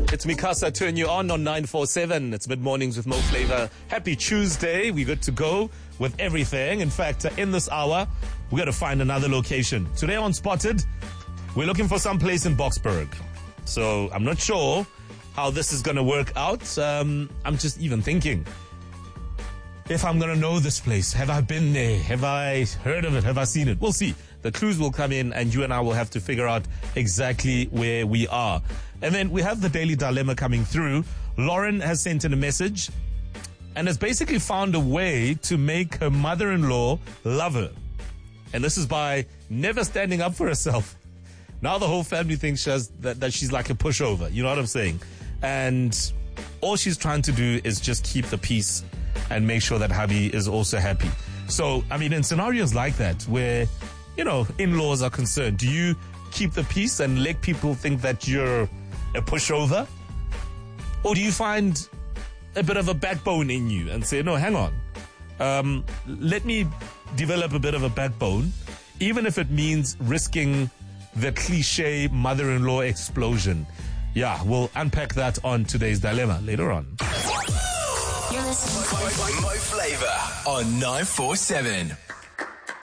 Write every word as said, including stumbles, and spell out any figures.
It's Mikasa, turn you on on nine four seven. It's mid-mornings with Mo Flavor. Happy Tuesday. We're good to go with everything. In fact, uh, in this hour, we're going to find another location. Today on Spotted, we're looking for some place in Boksburg. So I'm not sure how this is going to work out. Um, I'm just even thinking if I'm going to know this place. Have I been there? Have I heard of it? Have I seen it? We'll see. The clues will come in and you and I will have to figure out exactly where we are. And then we have the Daily Dilemma coming through. Lauren has sent in a message and has basically found a way to make her mother-in-law love her. And this is by never standing up for herself. Now the whole family thinks she has, that, that she's like a pushover. You know what I'm saying? And all she's trying to do is just keep the peace and make sure that hubby is also happy. So, I mean, in scenarios like that where, you know, in-laws are concerned, do you keep the peace and let people think that you're a pushover? Or do you find a bit of a backbone in you and say, no, hang on. Um, let me develop a bit of a backbone, even if it means risking the cliche mother-in-law explosion. Yeah, we'll unpack that on today's Dilemma later on. You're listening to Mo Flavor on nine four seven.